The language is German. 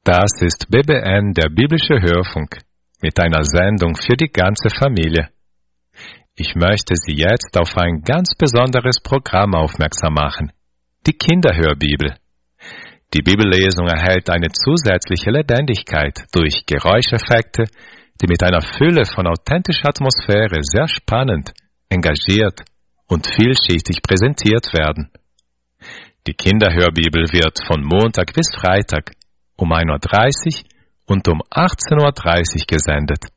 Das ist BBN, der biblische Hörfunk, mit einer Sendung für die ganze Familie. Ich möchte Sie jetzt auf ein ganz besonderes Programm aufmerksam machen, die Kinderhörbibel. Die Bibellesung erhält eine zusätzliche Lebendigkeit durch Geräuscheffekte, die mit einer Fülle von authentischer Atmosphäre sehr spannend, engagiert und vielschichtig präsentiert werden. Die Kinderhörbibel wird von Montag bis Freitag um 1:30 Uhr und um 18:30 Uhr gesendet.